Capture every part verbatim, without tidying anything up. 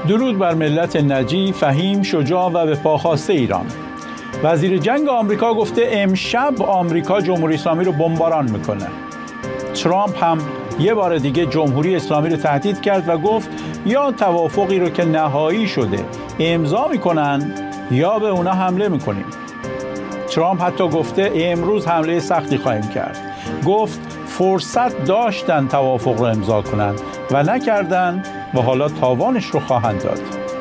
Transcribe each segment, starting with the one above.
درود بر ملت نجی، فهیم، شجاع و به پاخواسته ایران. وزیر جنگ آمریکا گفته امشب آمریکا جمهوری اسلامی رو بمباران میکنه. ترامپ هم یه بار دیگه جمهوری اسلامی رو تهدید کرد و گفت یا توافقی رو که نهایی شده امضا میکنن یا به اونا حمله میکنیم. ترامپ حتی گفته امروز حمله سختی خواهیم کرد. گفت فرصت داشتن توافق رو امضا کنن و نکردن و حالا تاوانش رو خواهند داد.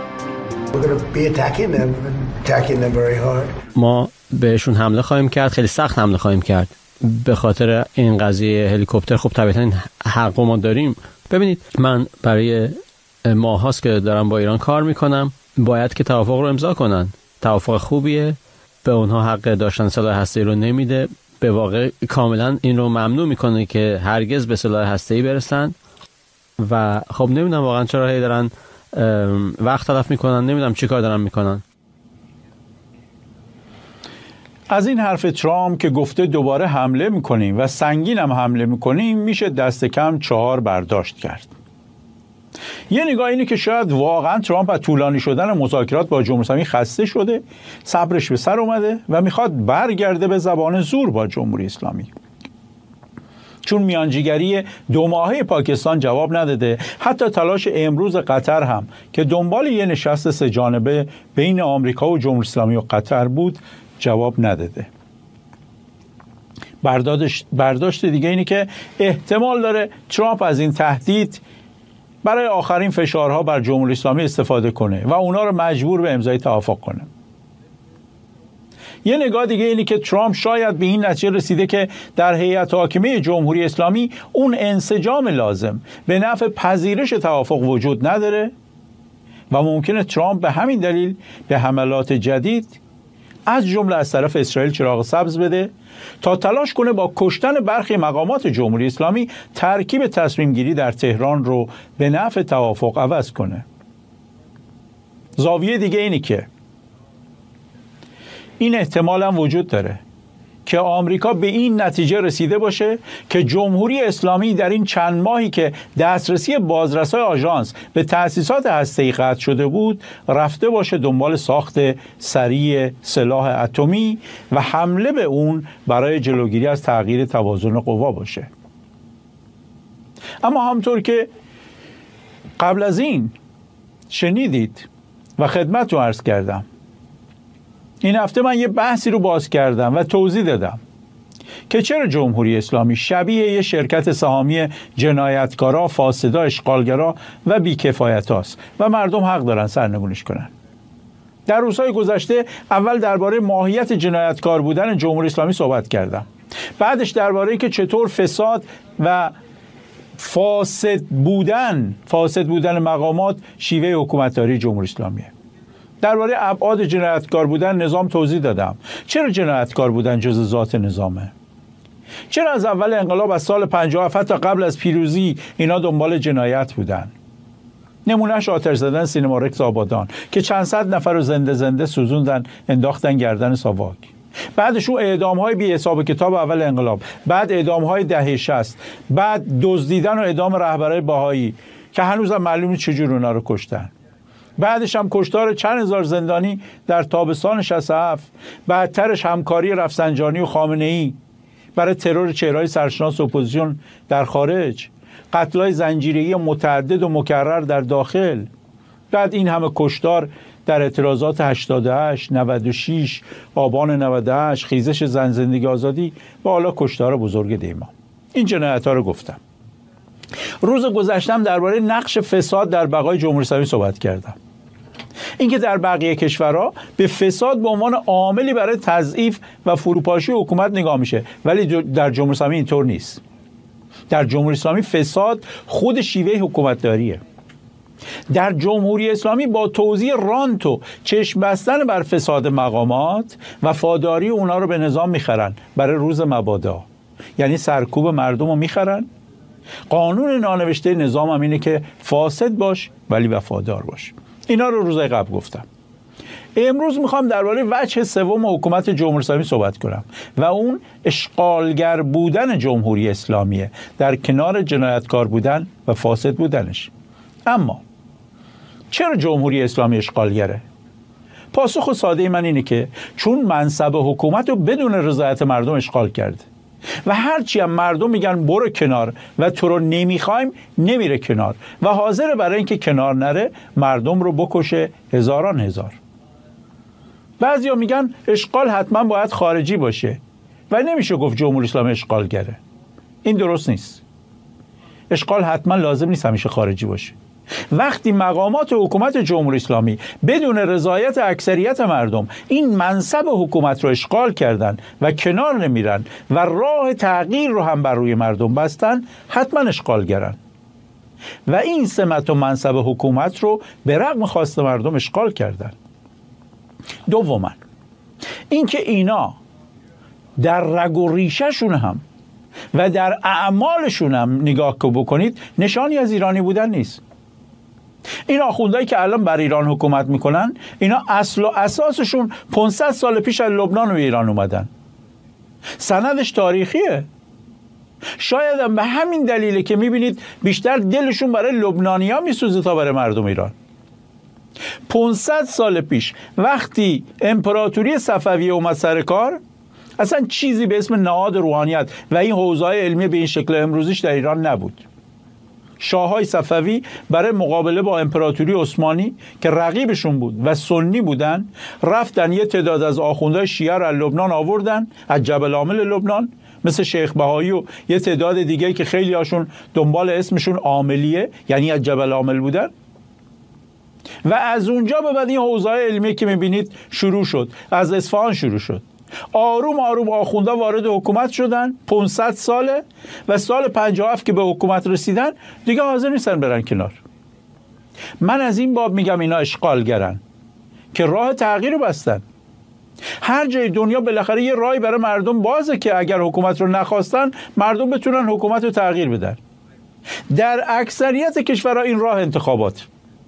ما بهشون حمله خواهیم کرد، خیلی سخت حمله خواهیم کرد. به خاطر این قضیه هلیکوپتر خب طبیعتا این حق ما داریم. ببینید من برای ماه هاست که دارم با ایران کار میکنم، باید که توافق رو امضا کنن. توافق خوبیه، به اونها حق داشتن سلاح هسته‌ای رو نمیده، به واقع کاملا این رو ممنوع میکنه که هرگز به سلاح هسته‌ای برسن. و خب نمیدونم واقعا چرا هی دارن وقت تلف میکنن، نمیدونم چی کار دارن میکنن. از این حرف ترامپ که گفته دوباره حمله میکنیم و سنگین هم حمله میکنیم میشه دست کم چهار برداشت کرد. یه نگاه اینه که شاید واقعا ترامپ از طولانی شدن مذاکرات با جمهوری اسلامی خسته شده، صبرش به سر اومده و میخواد برگرده به زبان زور با جمهوری اسلامی. چون میانجیگری دو ماهه پاکستان جواب نداده، حتی تلاش امروز قطر هم که دنبال یه نشست سه جانبه بین آمریکا و جمهوری اسلامی و قطر بود جواب نداده. برداشت دیگه اینه که احتمال داره ترامپ از این تهدید برای آخرین فشارها بر جمهوری اسلامی استفاده کنه و اونا رو مجبور به امضای توافق کنه. یه نگاه دیگه اینه که ترامپ شاید به این نتیجه رسیده که در هیئت حاکمه جمهوری اسلامی اون انسجام لازم به نفع پذیرش توافق وجود نداره و ممکنه ترامپ به همین دلیل به حملات جدید از جمله از طرف اسرائیل چراغ سبز بده تا تلاش کنه با کشتن برخی مقامات جمهوری اسلامی ترکیب تصمیم گیری در تهران رو به نفع توافق عوض کنه. زاویه دیگه اینه که این احتمال هم وجود داره که آمریکا به این نتیجه رسیده باشه که جمهوری اسلامی در این چند ماهی که دسترسی بازرسای آژانس به تأسیسات هسته‌ای قطع شده بود رفته باشه دنبال ساخت سریع سلاح اتمی و حمله به اون برای جلوگیری از تغییر توازن قوا باشه. اما همطور که قبل از این شنیدید و خدمت رو عرض کردم، این هفته من یه بحثی رو باز کردم و توضیح دادم که چرا جمهوری اسلامی شبیه یه شرکت سهامی جنایتکارا، فاسدا، اشغالگرا و بیکفایت هاست و مردم حق دارن سرنگونش کنن. در روزهای گذشته اول درباره ماهیت جنایتکار بودن جمهوری اسلامی صحبت کردم. بعدش درباره که چطور فساد و فاسد بودن فاسد بودن مقامات شیوه حکومتداری جمهوری اسلامیه. درباره ابعاد جنایتکار بودن نظام توضیح دادم. چرا جنایتکار بودن جزء ذات نظامه؟ چرا از اول انقلاب از سال پنجاه و هفت تا قبل از پیروزی اینا دنبال جنایت بودن؟ نمونهش آتش زدن سینما رکس آبادان که چند صد نفر رو زنده زنده سوزوندن انداختن گردن ساواک. بعدش اون اعدام‌های بی حساب کتاب اول انقلاب، بعد اعدام‌های دهه شصت، بعد دزدیدن و اعدام رهبرای بهایی که هنوزم معلومه چجور اونا رو کشتن. بعدش هم کشتار چند هزار زندانی در تابستان شصت و هفت، بعدترش همکاری رفسنجانی و خامنه‌ای برای ترور چهره‌های سرشناس اپوزیسیون در خارج، قتل‌های زنجیره‌ای متعدد و مکرر در داخل، بعد این همه کشتار در اعتراضات هشتاد و هشت، نود و شش، آبان نود و هشت، خیزش زن زندگی آزادی و حالا کشتار بزرگ دیما. این جنایت‌ها رو گفتم. روز گذشتم درباره نقش فساد در بقای جمهوری اسلامی صحبت کردم. اینکه در بقیه کشورها به فساد به عنوان عاملی برای تضعیف و فروپاشی حکومت نگاه میشه، ولی در جمهوری اسلامی اینطور نیست. در جمهوری اسلامی فساد خود شیوه حکومتداریه. در جمهوری اسلامی با توزیع رانت و چشم بستن بر فساد مقامات وفاداری اونا رو به نظام میخرن برای روز مبادا، یعنی سرکوب مردم رو میخرن. قانون نانوشته نظام هم اینه که فاسد باش ولی وفادار باش. اینا رو روزهای قبل گفتم. امروز میخوام درباره وجه سوم حکومت جمهوری اسلامی صحبت کنم و اون اشغالگر بودن جمهوری اسلامیه در کنار جنایتکار بودن و فاسد بودنش. اما چرا جمهوری اسلامی اشغالگره؟ پاسخ ساده من اینه که چون منصب حکومت رو بدون رضایت مردم اشغال کرده و هرچی هم مردم میگن برو کنار و تو رو نمیخوایم، نمیره کنار و حاضر برای اینکه کنار نره مردم رو بکشه هزاران هزار. بعضیا میگن اشغال حتما باید خارجی باشه و نمیشه گفت جمهوری اسلامی اشغالگره. این درست نیست. اشغال حتما لازم نیست همیشه خارجی باشه. وقتی مقامات حکومت جمهوری اسلامی بدون رضایت اکثریت مردم این منصب حکومت رو اشغال کردن و کنار نمیرن و راه تغییر رو هم بر روی مردم بستن، حتما اشغالگرن و این سمت و منصب حکومت رو به رغم خواست مردم اشغال کردن. دوما اینکه اینا در رگ و ریشه‌شون هم و در اعمالشون هم نگاه که بکنید نشانی از ایرانی بودن نیست. این آخوندهایی که الان بر ایران حکومت میکنن، اینا اصل و اساسشون پانصد سال پیش از لبنان و ایران اومدن. سندش تاریخیه. شاید هم به همین دلیله که میبینید بیشتر دلشون برای لبنانیا میسوزه تا برای مردم ایران. پانصد سال پیش وقتی امپراتوری صفویه اومد سر کار، اصلا چیزی به اسم نهاد روحانیت و این حوزه‌های علمی به این شکل امروزیش در ایران نبود. شاههای صفوی برای مقابله با امپراتوری عثمانی که رقیبشون بود و سنی بودن، رفتن یه تعداد از آخوندهای شیعه رو از لبنان آوردن، از جبل عامل لبنان، مثل شیخ بهایی و یه تعداد دیگه که خیلی هاشون دنبال اسمشون عاملیه، یعنی از جبل عامل بودن، و از اونجا به بعد این حوزه‌های علمی که میبینید شروع شد. از اصفهان شروع شد. آروم آروم آخوندها وارد حکومت شدن. پانصد ساله و سال پنجاه و هفت که به حکومت رسیدن دیگه حاضر نیستن برن کنار. من از این باب میگم اینا اشغالگرن که راه تغییر رو بستن. هر جای دنیا بالاخره یه راهی برای مردم بازه که اگر حکومت رو نخواستن مردم بتونن حکومت رو تغییر بدن. در اکثریت کشورها این راه انتخابات،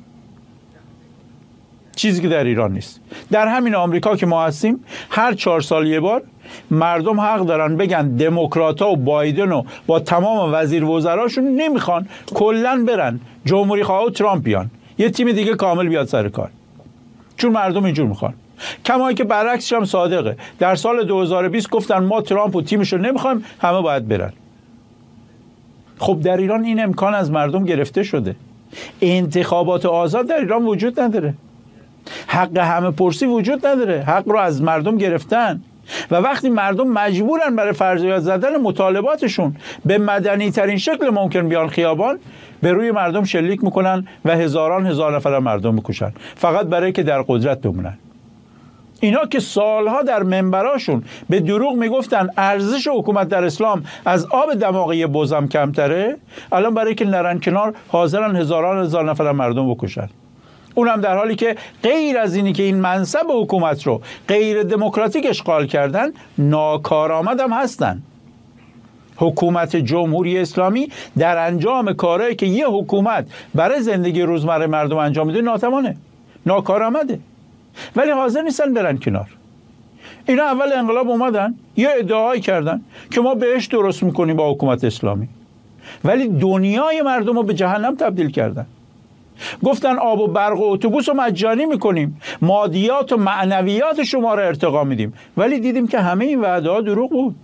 چیزی که در ایران نیست. در همین آمریکا که ما هستیم هر چهار سال یه بار مردم حق دارن بگن دموکرات‌ها و بایدن و با تمام وزیر وزراشون نمیخوان، کلن برن جمهوری خواه و ترامپ بیان، یه تیم دیگه کامل بیاد سر کار، چون مردم اینجور میخوان. کما که برعکسش هم صادقه. در سال دو هزار و بیست گفتن ما ترامپ و تیمش رو نمیخوایم، همه باید برن. خب در ایران این امکان از مردم گرفته شده. انتخابات آزاد در ایران وجود نداره. حق همه پرسی وجود نداره. حق رو از مردم گرفتن و وقتی مردم مجبورن برای فرضیات زدن مطالباتشون به مدنی ترین شکل ممکن بیان خیابان، به روی مردم شلیک میکنن و هزاران هزار نفر مردم میکشن فقط برای که در قدرت بمونن. اینا که سالها در منبراشون به دروغ میگفتن ارزش حکومت در اسلام از آب دماغی بزم کمتره، الان برای که نرن کنار حاضرن هزاران هزار نفر مردم بکشن. اونم در حالی که غیر از اینی که این منصب حکومت رو غیر دموکراتیک اشغال کردن، ناکارآمد هم هستن. حکومت جمهوری اسلامی در انجام کارهایی که یه حکومت برای زندگی روزمره مردم انجام میده ناتوانه، ناکارآمده، ولی حاضر نیستن برن کنار. اینا اول انقلاب اومدن یه ادعایی کردن که ما بهش درست میکنیم با حکومت اسلامی، ولی دنیای مردم رو به جهنم تبدیل کردن. گفتن آب و برق و اتوبوس رو مجانی میکنیم، مادیات و معنویات شما رو ارتقا میدیم، ولی دیدیم که همه این وعده ها دروغ بود.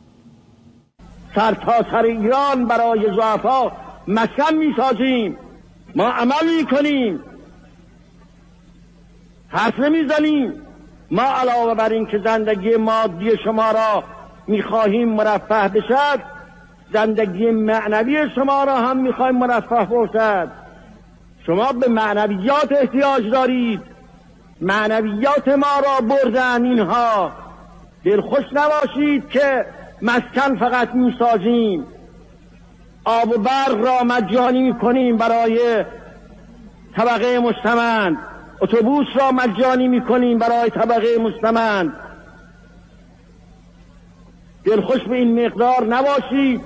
سرتاسر ایران برای ضعفا مسکن میسازیم، ما عمل میکنیم، حرف نمیزنیم. ما علاوه بر این که زندگی مادی شما را میخواهیم مرفه بشد، زندگی معنوی شما را هم میخواهیم مرفه باشد. شما به معنویات احتیاج دارید، معنویات ما را بردن اینها. دلخوش نباشید که مسکن فقط میسازیم، آب و برق را مجانی میکنیم برای طبقه مستمند، اتوبوس را مجانی میکنیم برای طبقه مستمند. دلخوش به این مقدار نباشید.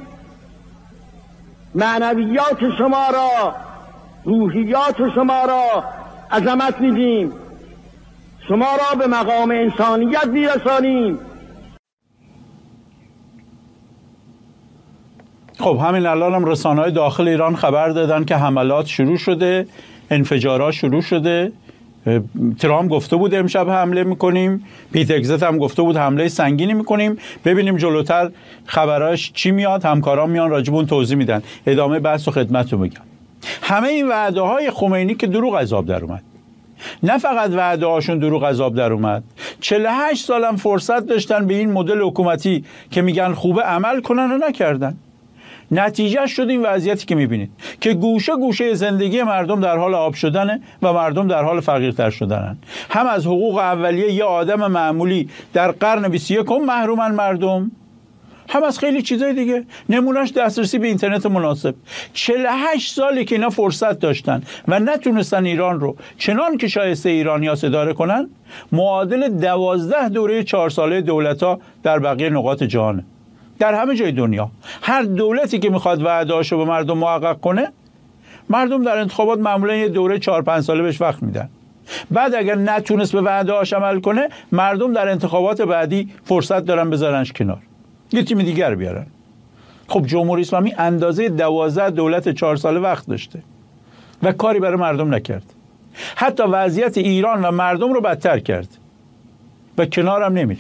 معنویات شما را، روحیات شما را عظمت میدیم، شما را به مقام انسانیت میرسانیم. خب همین الان هم رسانه‌های داخل ایران خبر دادن که حملات شروع شده، انفجارات شروع شده. ترامپ گفته بود امشب حمله میکنیم، پیت اگزت هم گفته بود حمله سنگینی میکنیم. ببینیم جلوتر خبراش چی میاد، همکاران میان راجبون توضیح میدن. ادامه بحث و خدمتتون میگم. همه این وعده های خمینی که دروغ از آب در اومد، نه فقط وعده هاشون دروغ از آب در اومد، چهل و هشت سالم فرصت داشتن به این مدل حکومتی که میگن خوبه عمل کنن و نکردن. نتیجه شد این وضعیتی که میبینید که گوشه گوشه زندگی مردم در حال آب شدنه و مردم در حال فقیرتر شدنن. هم از حقوق اولیه یه آدم معمولی در قرن بیست و یکم محرومن مردم، هم از خیلی چیزای دیگه. نمونهش دسترسی به اینترنت مناسب. چهل و هشت سالی که اینا فرصت داشتن و نتونستن ایران رو چنان که شایسته ایرانی‌ها اداره کنن، معادل دوازده دوره چهار ساله دولت‌ها در بقیه نقاط جهانه. در همه جای دنیا هر دولتی که میخواد وعده‌اشو به مردم محقق کنه، مردم در انتخابات معمولا یه دوره چهار پنج ساله بهش وقت میدن. بعد اگر نتونست به وعده‌اش عمل کنه، مردم در انتخابات بعدی فرصت دارن بذارنش کنار، یه تیم دیگر بیارن. خب جمهوری اسلامی اندازه دوازده دولت چهار ساله وقت داشته و کاری برای مردم نکرد. حتی وضعیت ایران و مردم رو بدتر کرد و کنارم نمیره.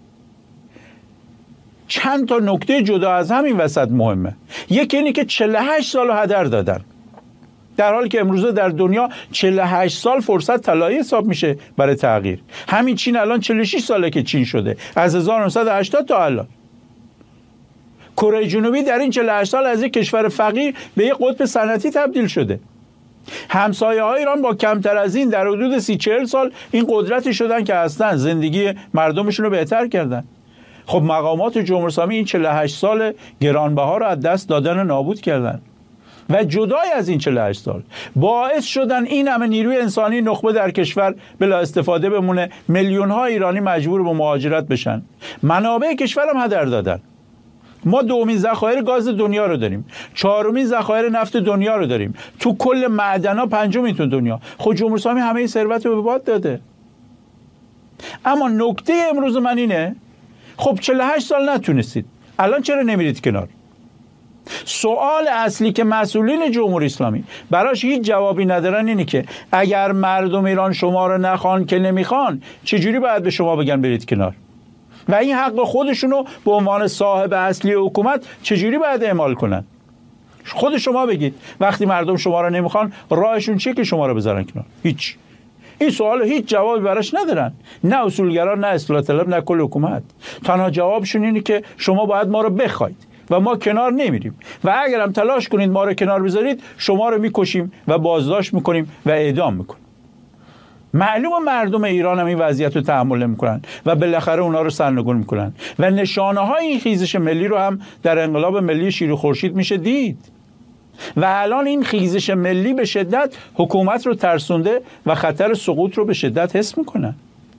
چند تا نکته جدا از همین وسط مهمه. یکی اینه که چهل و هشت سال هدر دادن، در حالی که امروزه در دنیا چهل و هشت سال فرصت طلایی حساب میشه برای تغییر. همین چین الان چهل و شش ساله که چین شده، از هزار و نهصد و هشتاد تا الان. کره جنوبی در این چهل و هشت سال از یک کشور فقیر به یک قطب صنعتی تبدیل شده. همسایه های ایران با کمتر از این در حدود سی چهل سال این قدرتی شدن که اصلا زندگی مردمشون رو بهتر کردن. خب مقامات جمهوری اسلامی این چهل و هشت سال گرانبها رو از دست دادن و نابود کردن و جدای از این چهل و هشت سال باعث شدن این همه نیروی انسانی نخبه در کشور بلا استفاده بمونه، میلیون ها ایرانی مجبور به مهاجرت بشن، منابع کشور هم هدر دادن. ما دومین ذخایر گاز دنیا رو داریم، چهارمین ذخایر نفت دنیا رو داریم، تو کل معدن‌ها پنجمین تو دنیا. خب جمهوری اسلامی همه این ثروت رو به باد داده. اما نکته امروز من اینه، خب چهل و هشت سال نتونستید، الان چرا نمیرید کنار؟ سوال اصلی که مسئولین جمهوری اسلامی براش هیچ جوابی ندارن اینه که اگر مردم ایران شما رو نخوان که نمیخوان، چجوری باید به شما بگن برید کنار؟ و این حق خودشونو به عنوان صاحب اصلی حکومت چجوری باید اعمال کنن؟ خود شما بگید وقتی مردم شما رو نمیخوان راهشون چیه که شما رو بذارن کنار؟ هیچ. این سوال هیچ جوابی براش ندارن، نه اصولگرا، نه اصلاح طلب، نه کل حکومت. تنها جوابشون اینه که شما باید ما رو بخواید و ما کنار نمیریم و اگر هم تلاش کنید ما رو کنار بذارید، شما رو میکشیم و بازداشت میکنیم و اعدام میکنیم. معلومه مردم ایران هم این وضعیت رو تحمل نمیکنن و بالاخره اونا رو سرنگون میکنن و نشانه های این خیزش ملی رو هم در انقلاب ملی شیر و خورشید میشه دید. و الان این خیزش ملی به شدت حکومت رو ترسونده و خطر سقوط رو به شدت حس میکنن.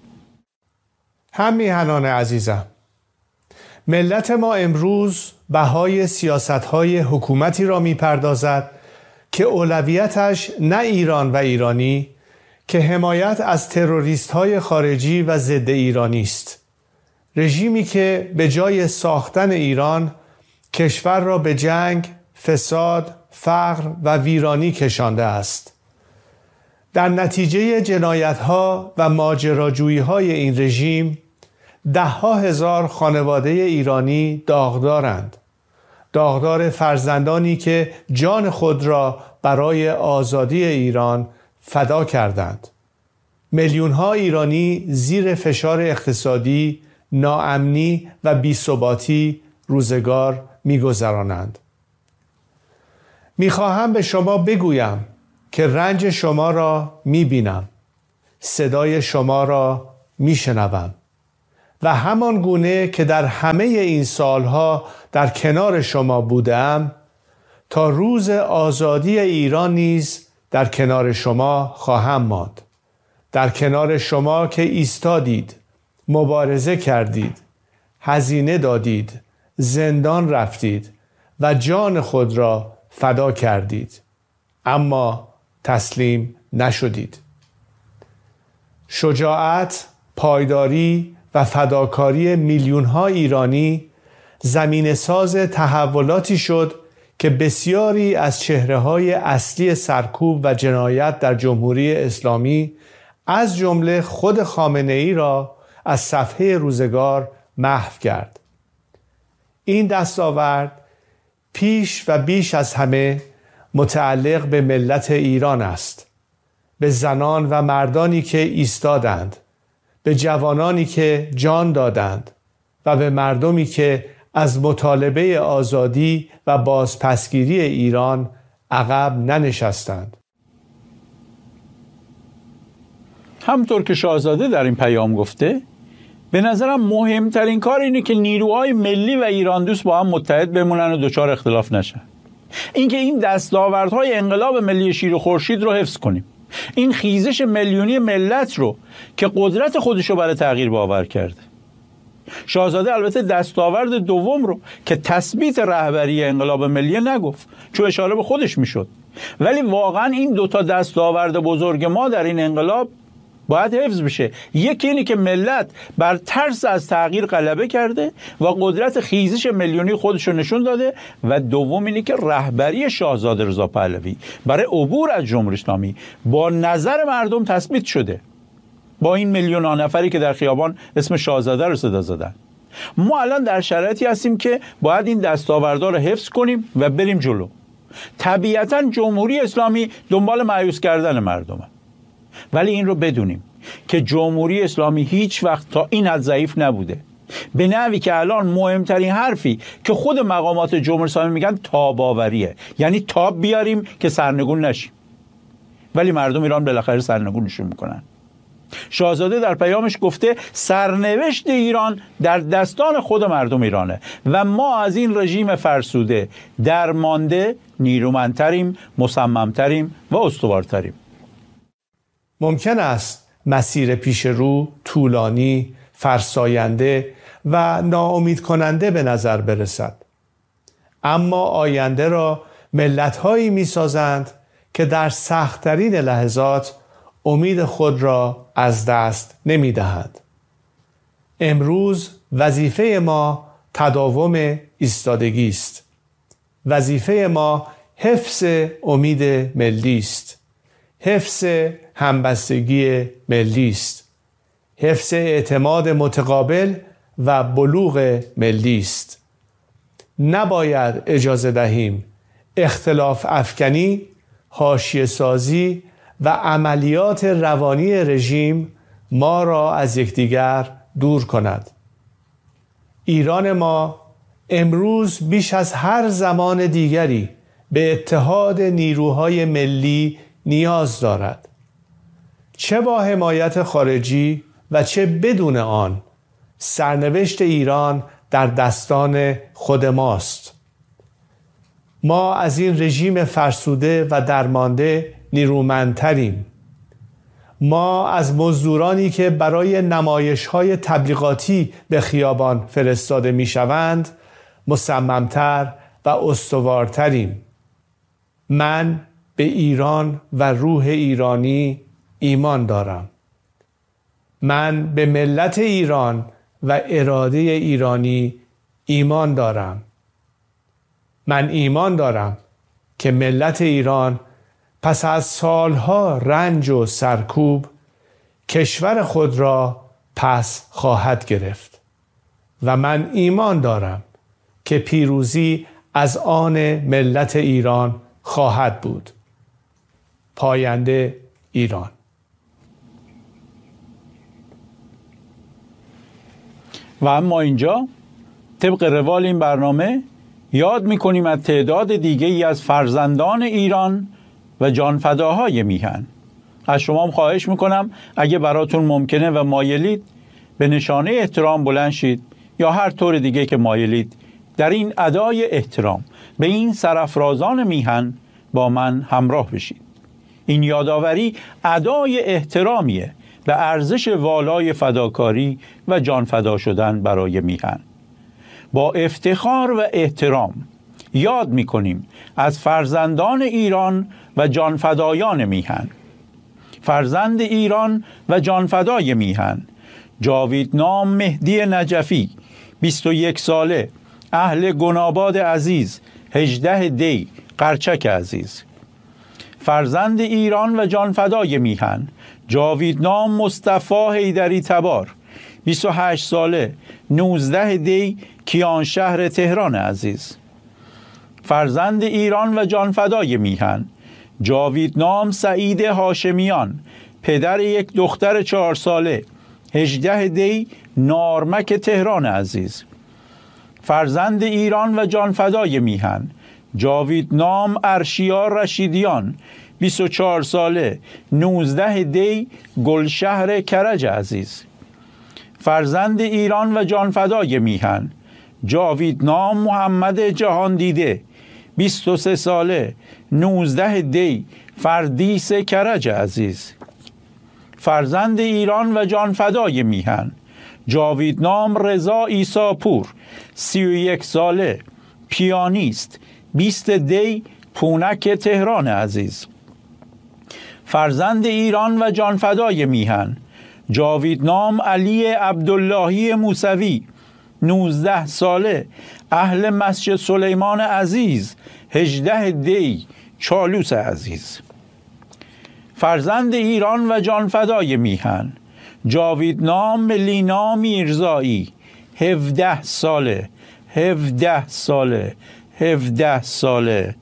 هم میهنان عزیزم، ملت ما امروز بهای سیاست‌های حکومتی را میپردازد که اولویتش نه ایران و ایرانی، که حمایت از تروریست‌های خارجی و ضد ایرانی است. رژیمی که به جای ساختن ایران کشور را به جنگ، فساد، فقر و ویرانی کشانده است. در نتیجه جنایت‌ها و ماجراجویی‌های این رژیم ده‌ها هزار خانواده ایرانی داغدارند. داغدار فرزندانی که جان خود را برای آزادی ایران فدا کردند. میلیون‌ها ایرانی زیر فشار اقتصادی، ناامنی و بی‌ثباتی روزگار می‌گذرانند. می‌خواهم به شما بگویم که رنج شما را می‌بینم، صدای شما را می‌شنوم و همان گونه که در همه این سالها در کنار شما بودم، تا روز آزادی ایران نیز در کنار شما خواهم ماند. در کنار شما که ایستادید، مبارزه کردید، هزینه دادید، زندان رفتید و جان خود را فدا کردید، اما تسلیم نشدید. شجاعت، پایداری و فداکاری میلیون‌ها ایرانی زمینه ساز تحولاتی شد که بسیاری از چهره‌های اصلی سرکوب و جنایت در جمهوری اسلامی از جمله خود خامنه‌ای را از صفحه روزگار محو کرد. این دستاورد پیش و بیش از همه متعلق به ملت ایران است، به زنان و مردانی که ایستادند، به جوانانی که جان دادند و به مردمی که از مطالبه آزادی و بازپسگیری ایران عقب ننشستند. همطور که شاهزاده در این پیام گفته، به نظرم مهمترین کار اینه که نیروهای ملی و ایران دوست با هم متحد بمونن و دچار اختلاف نشن. اینکه این دستاوردهای انقلاب ملی شیر و خورشید رو حفظ کنیم، این خیزش میلیونی ملت رو که قدرت خودش رو برای تغییر باور کرده. شاهزاده البته دستاورد دوم رو که تثبیت رهبری انقلاب ملی نگفت، چون اشاره به خودش میشد، ولی واقعا این دوتا دستاورد بزرگ ما در این انقلاب باید حفظ بشه. یکی اینه که ملت بر ترس از تغییر غلبه کرده و قدرت خیزش میلیونی خودش رو نشون داده، و دوم اینه که رهبری شاهزاده رضا پهلوی برای عبور از جمهوری اسلامی با نظر مردم تثبیت شده، با این میلیون ها نفری که در خیابان اسم شاهزاده رو صدا زدن. ما الان در شرایطی هستیم که باید این دستاوردها رو حفظ کنیم و بریم جلو. طبیعتاً جمهوری اسلامی دنبال مایوس کردن مردمه، ولی این رو بدونیم که جمهوری اسلامی هیچ وقت تا این حد ضعیف نبوده، به نحوی که الان مهمترین حرفی که خود مقامات جمهوری اسلامی میگن تاباوریه، یعنی تاب بیاریم که سرنگون نشیم، ولی مردم ایران بالاخره سرنگونشون میکنن. شاهزاده در پیامش گفته سرنوشت ایران در دستان خود مردم ایرانه و ما از این رژیم فرسوده درمانده نیرومندتریم، مصممتریم و استوارتریم. ممکن است مسیر پیش رو طولانی، فرساینده و ناامید کننده به نظر برسد، اما آینده را ملت‌هایی می‌سازند که در سخت‌ترین لحظات امید خود را از دست نمی‌دهند. امروز وظیفه ما تداوم ایستادگی است. وظیفه ما حفظ امید ملی است. حفظ همبستگی ملی است. حفظ اعتماد متقابل و بلوغ ملی است. نباید اجازه دهیم اختلاف افکنی، حاشیه سازی و عملیات روانی رژیم ما را از یکدیگر دور کند. ایران ما امروز بیش از هر زمان دیگری به اتحاد نیروهای ملی نیاز دارد. چه با حمایت خارجی و چه بدون آن، سرنوشت ایران در دستان خود ماست. ما از این رژیم فرسوده و درمانده نیرومندتریم. ما از مزدورانی که برای نمایش‌های تبلیغاتی به خیابان فرستاده می‌شوند مصممتر و استوارتریم. من به ایران و روح ایرانی ایمان دارم. من به ملت ایران و اراده ایرانی ایمان دارم. من ایمان دارم که ملت ایران پس از سالها رنج و سرکوب کشور خود را پس خواهد گرفت و من ایمان دارم که پیروزی از آن ملت ایران خواهد بود. پاینده ایران. و اما اینجا طبق روال این برنامه یاد می‌کنیم از تعداد دیگه‌ای از فرزندان ایران و جانفداهای میهن. از شما هم خواهش میکنم اگه براتون ممکنه و مایلید به نشانه احترام بلند شید یا هر طور دیگه که مایلید در این ادای احترام به این سرافرازان میهن با من همراه بشید. این یادآوری ادای احترامیه به ارزش والای فداکاری و جان فدا شدن برای میهن. با افتخار و احترام یاد میکنیم از فرزندان ایران و جانفدایان میهن. فرزند ایران و جانفدای میهن جاویدنام مهدی نجفی، بیست و یک ساله، اهل گناباد عزیز، هجده دی قرچک عزیز. فرزند ایران و جانفدای میهن جاویدنام مصطفی حیدری تبار بیست و هشت ساله نوزده دی کیانشهر تهران عزیز. فرزند ایران و جانفدای میهن جاویدنام سعید هاشمیان پدر یک دختر چهار ساله هجده دی نارمک تهران عزیز. فرزند ایران و جانفدای میهن جاویدنام ارشیا رشیدیان بیست و چهار ساله نوزده دی گلشهر کرج عزیز. فرزند ایران و جانفدای میهن جاویدنام محمد جهان دیده بیست و سه ساله نوزده دی فردیس کرج عزیز. فرزند ایران و جانفدای میهن جاویدنام رضا عیساپور سی و یک ساله پیانیست بیست دی پونک تهران عزیز. فرزند ایران و جانفدای میهن جاویدنام علی عبداللهی موسوی نوزده ساله اهل مسجد سلیمان عزیز هجده دی چالوس عزیز. فرزند ایران و جانفدای میهن جاویدنام لینا میرزایی هفده ساله هفده ساله هفده ساله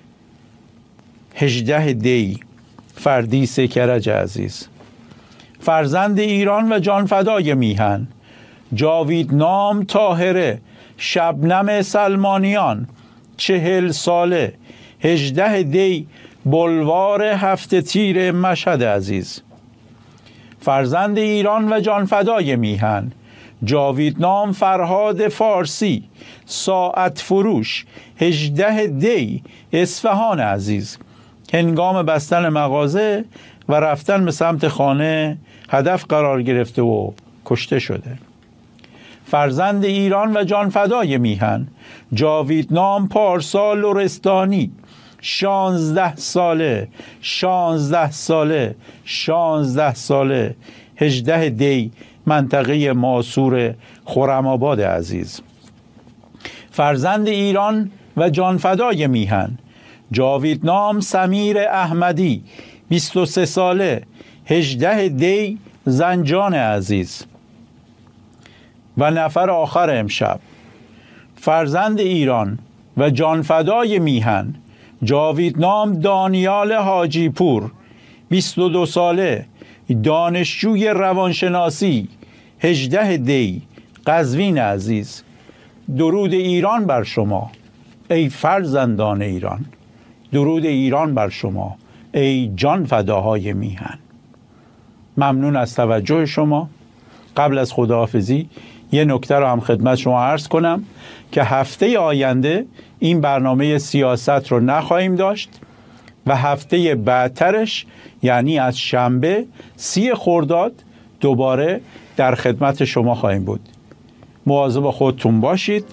هجده دی فردیس کرج عزیز. فرزند ایران و جانفدای میهن جاویدنام طاهره شبنم سلمانیان چهل ساله هجده دی بلوار هفت تیر مشهد عزیز. فرزند ایران و جانفدای میهن جاویدنام فرهاد فارسی ساعت فروش هجده دی اصفهان عزیز. هنگام بستن مغازه و رفتن به سمت خانه هدف قرار گرفته و کشته شده. فرزند ایران و جانفدای میهن جاویدنام پارسا لرستانی شانزده ساله شانزده ساله شانزده ساله هجده دی منطقه ماسور خرم‌آباد عزیز. فرزند ایران و جانفدای میهن جاویدنام سمیر احمدی بیست و سه ساله هجده دی زنجان عزیز. و نفر آخر امشب فرزند ایران و جانفدای میهن جاویدنام دانیال حاجی پور بیست و دو ساله دانشجوی روانشناسی هجده دی قزوین عزیز. درود ایران بر شما ای فرزندان ایران، درود ایران بر شما ای جانفداهای میهن. ممنون از توجه شما. قبل از خداحافظی یه نکته رو هم خدمت شما عرض کنم که هفته آینده این برنامه سیاست رو نخواهیم داشت و هفته بعدترش یعنی از شنبه سی خرداد دوباره در خدمت شما خواهیم بود. مواظب خودتون باشید.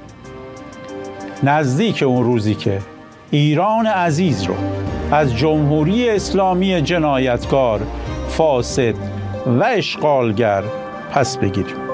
نزدیک اون روزی که ایران عزیز رو از جمهوری اسلامی جنایتکار، فاسد و اشغالگر پس بگیریم.